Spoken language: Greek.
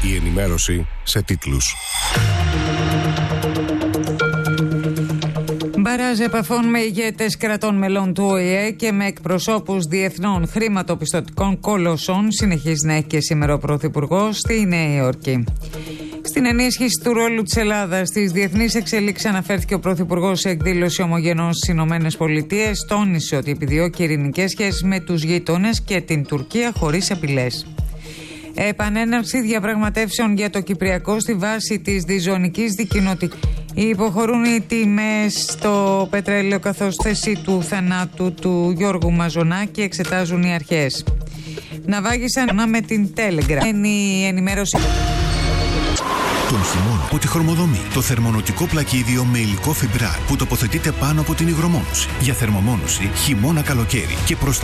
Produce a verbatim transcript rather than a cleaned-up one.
Η ενημέρωση σε τίτλους. Μπαράζ επαφών με ηγέτες κρατών μελών του Ο Η Ε και με εκπροσώπους διεθνών χρηματοπιστωτικών κολοσσών συνεχίζει να έχει και σήμερα ο Πρωθυπουργός στη Νέα Υόρκη. Στην ενίσχυση του ρόλου της Ελλάδας στις διεθνείς εξελίξεις αναφέρθηκε ο Πρωθυπουργός σε εκδήλωση ομογενών στις Ηνωμένες Πολιτείες. Τόνισε ότι επιδιώκει ειρηνικές σχέσεις με τους γείτονες και την Τουρκία χωρίς απειλές. Επανέναρξη διαπραγματεύσεων για το Κυπριακό στη βάση της διζωνικής δικοινοτικής. Υποχωρούν οι τιμές στο πετρέλαιο καθώς θέση του θανάτου του Γιώργου Μαζονάκη εξετάζουν οι αρχές. Να βάγισαν με την Telegram. Είναι η ενημέρωση. Τον χειμώνα από τη Χρωμοδομή. Το θερμονοτικό πλακίδιο με υλικό φιμπράρ που τοποθετείται πάνω από την υγρομόνωση. Για θερμομόνωση, χειμώνα καλοκαίρι και προστασία.